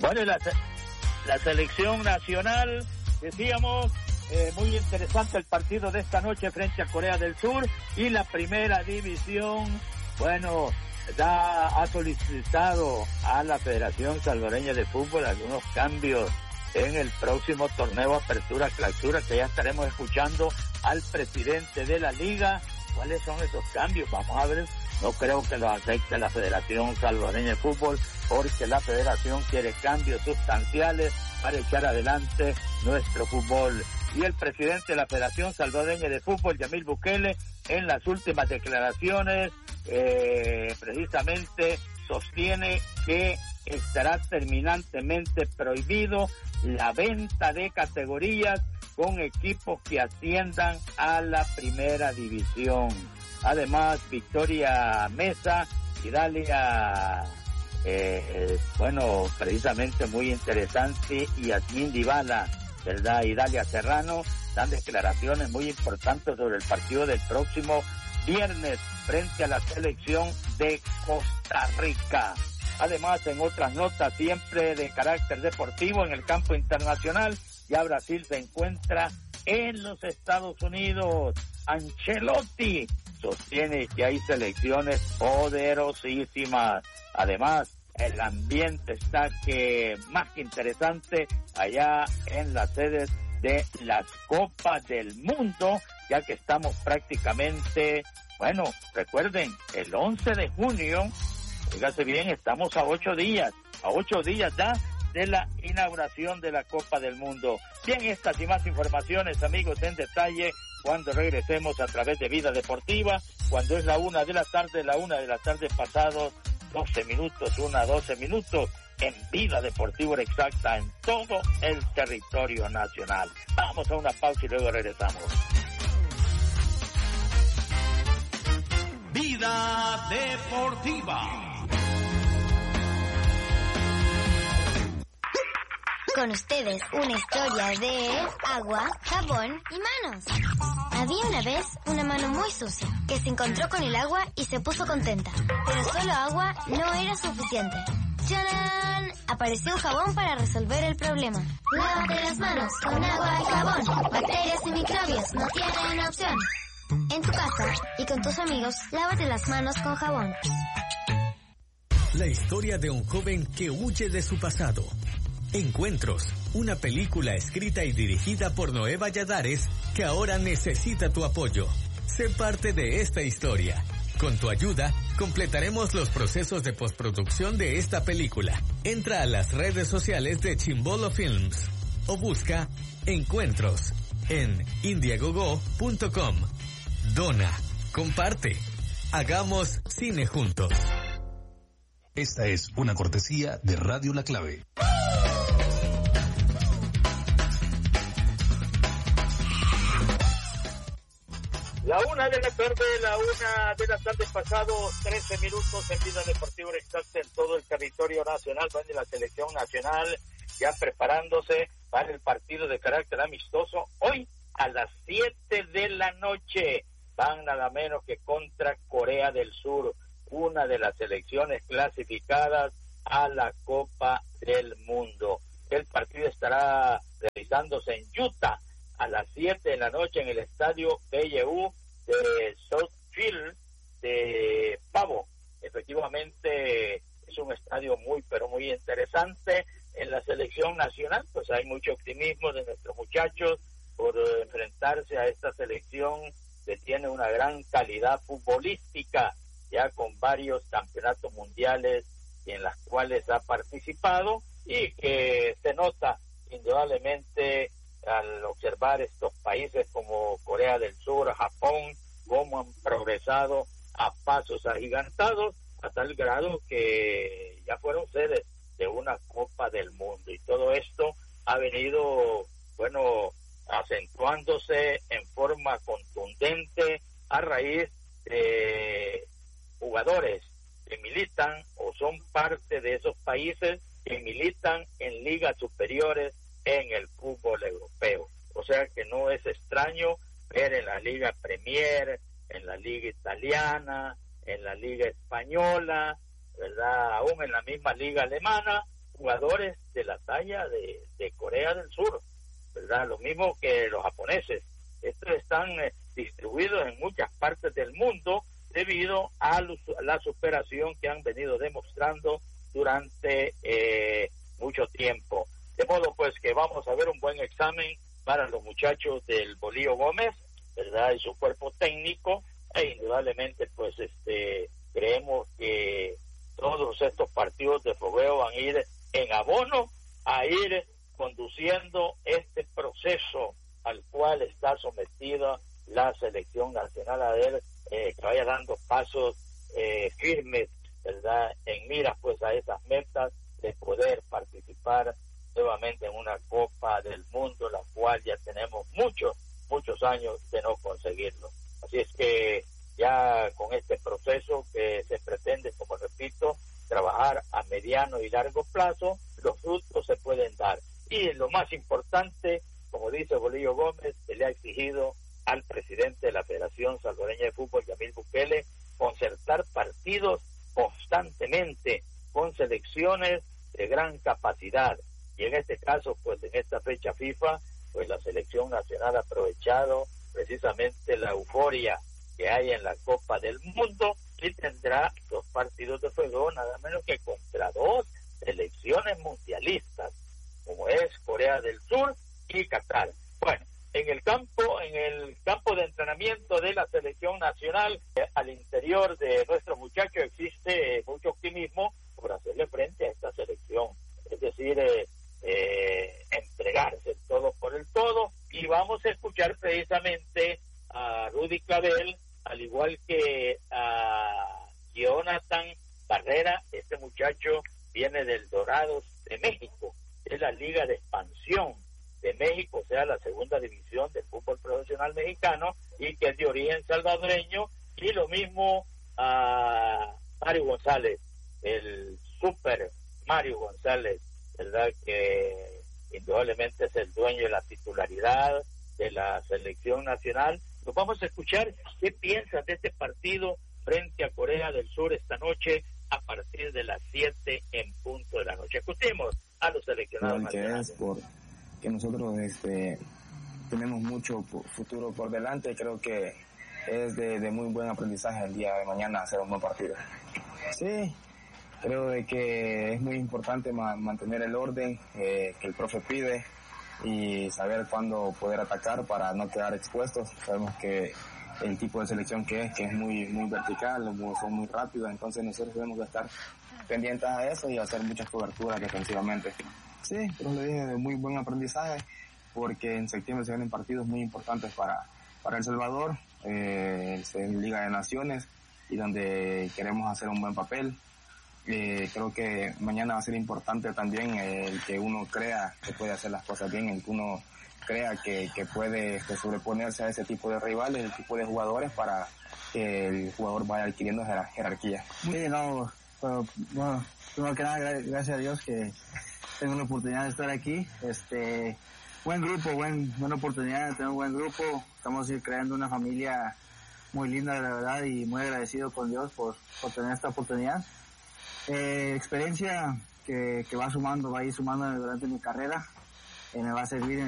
Bueno, la selección nacional, decíamos, muy interesante el partido de esta noche frente a Corea del Sur, y la primera división, bueno, ha solicitado a la Federación Salvadoreña de Fútbol algunos cambios en el próximo torneo Apertura Clausura, que ya estaremos escuchando al presidente de la liga. ¿Cuáles son esos cambios? Vamos a ver. No creo que lo acepte la Federación Salvadoreña de Fútbol, porque la Federación quiere cambios sustanciales para echar adelante nuestro fútbol. Y el presidente de la Federación Salvadoreña de Fútbol, Yamil Bukele, en las últimas declaraciones, precisamente sostiene que estará terminantemente prohibido la venta de categorías con equipos que asciendan a la primera división. Además, Victoria Mesa y Dalia, precisamente muy interesante, y Yasmín Dybala, ¿verdad? Y Dalia Serrano dan declaraciones muy importantes sobre el partido del próximo viernes frente a la selección de Costa Rica. Además, en otras notas siempre de carácter deportivo, en el campo internacional, ya Brasil se encuentra en los Estados Unidos. Ancelotti sostiene que hay selecciones poderosísimas. Además, el ambiente está más que interesante allá en las sedes de las Copas del Mundo, ya que estamos prácticamente, recuerden, el 11 de junio, fíjate bien, estamos a 8 días ya de la inauguración de la Copa del Mundo. Bien, estas y más informaciones, amigos, en detalle, cuando regresemos a través de Vida Deportiva, cuando es la 1 de la tarde pasados 12 minutos, en Vida Deportiva Exacta, en todo el territorio nacional. Vamos a una pausa y luego regresamos. Vida Deportiva. Con ustedes, una historia de agua, jabón y manos. Había una vez una mano muy sucia que se encontró con el agua y se puso contenta. Pero solo agua no era suficiente. ¡Tarán! Apareció un jabón para resolver el problema. Lávate las manos con agua y jabón. Bacterias y microbios no tienen opción. En tu casa y con tus amigos, lávate las manos con jabón. La historia de un joven que huye de su pasado. Encuentros, una película escrita y dirigida por Noé Valladares que ahora necesita tu apoyo. Sé parte de esta historia. Con tu ayuda, completaremos los procesos de postproducción de esta película. Entra a las redes sociales de Chimbolo Films o busca Encuentros en indiegogo.com. Dona, comparte, hagamos cine juntos. Esta es una cortesía de Radio La Clave. La 1 de la tarde pasados 13 minutos en Vida Deportiva Exacta en todo el territorio nacional, donde la selección nacional ya preparándose para el partido de carácter amistoso hoy a las 7 de la noche. Van nada menos que contra Corea del Sur, una de las selecciones clasificadas a la Copa del Mundo. El partido estará realizándose en Utah a las 7 de la noche en el estadio BYU de Southfield de Pavo. Efectivamente es un estadio muy interesante. En la selección nacional pues hay mucho optimismo de nuestros muchachos por enfrentarse a esta selección que tiene una gran calidad futbolística, ya con varios campeonatos mundiales en las cuales ha participado, y que se nota indudablemente al observar estos países como Corea del Sur, Japón, cómo han progresado a pasos agigantados, a tal grado que ya fueron sedes de una Copa del Mundo. Y todo esto ha venido, acentuándose en forma contundente a raíz de jugadores que militan o son parte de esos países que militan en ligas superiores en el fútbol europeo. O sea que no es extraño ver en la Liga Premier, en la Liga Italiana, en la Liga Española, ¿verdad? Aún en la misma Liga Alemana, jugadores de la talla de Corea del Sur, ¿verdad? Lo mismo que los japoneses. Estos están distribuidos en muchas partes del mundo debido a la superación que han venido demostrando durante mucho tiempo. De modo pues que vamos a ver un buen examen para los muchachos del Bolillo Gómez, ¿verdad? Y su cuerpo técnico, e indudablemente pues creemos que todos estos partidos de fogueo van a ir en abono a ir conduciendo este proceso al cual está sometida la selección nacional, a ver que vaya dando pasos firmes, ¿verdad? En miras pues a esas metas de poder participar nuevamente en una Copa del Mundo, la cual ya tenemos muchos años de no conseguirlo. Así es que ya con este proceso que se pretende, como repito, trabajar a mediano y largo plazo, los frutos se pueden dar. Y lo más importante, como dice Bolillo Gómez, se le ha exigido al presidente de la Federación Salvadoreña de Fútbol, Yamil Bukele, concertar partidos constantemente con selecciones de gran capacidad. Y en este caso, pues en esta fecha FIFA, pues la selección nacional ha aprovechado precisamente la euforia que hay en la Copa del Mundo y tendrá 2 partidos de fuego, nada menos que contra 2 selecciones mundialistas, como es Corea del Sur y Qatar. Bueno, en el campo de entrenamiento de la selección nacional, al interior de nuestros muchachos existe mucho optimismo por hacerle frente a esta selección, es decir, entregarse todo por el todo, y vamos a escuchar precisamente a Rudy Clavel, al igual que a Jonathan Barrera. Este muchacho viene del Dorados de México, es la Liga de Expansión de México, o sea, la segunda división del fútbol profesional mexicano, y que es de origen salvadoreño, y lo mismo a Mario González, el super Mario González, ¿verdad? Que indudablemente es el dueño de la titularidad de la selección nacional. Nos vamos a escuchar qué piensas de este partido frente a Corea del Sur esta noche a partir de las 7 en punto de la noche. Escuchemos a los seleccionados nacionales. Que nosotros tenemos mucho futuro por delante. Creo que es de muy buen aprendizaje el día de mañana hacer un buen partido. Sí, creo de que es muy importante mantener el orden que el profe pide y saber cuándo poder atacar para no quedar expuestos. Sabemos que el tipo de selección que es muy vertical, son muy rápidos, entonces nosotros debemos de estar pendientes a eso y hacer muchas coberturas defensivamente. Sí, pero le dije de muy buen aprendizaje, porque en septiembre se vienen partidos muy importantes para El Salvador, en Liga de Naciones, y donde queremos hacer un buen papel. Creo que mañana va a ser importante también el que uno crea que puede hacer las cosas bien, el que uno crea que puede sobreponerse a ese tipo de rivales, el tipo de jugadores, para que el jugador vaya adquiriendo jerarquía. Sí, no, pero bueno, primero que nada, gracias a Dios que tengo la oportunidad de estar aquí. Buen grupo, buena oportunidad de tener un buen grupo. Estamos creando una familia muy linda, la verdad, y muy agradecido con Dios por tener esta oportunidad. Experiencia que va a ir sumando durante mi carrera, me va a servir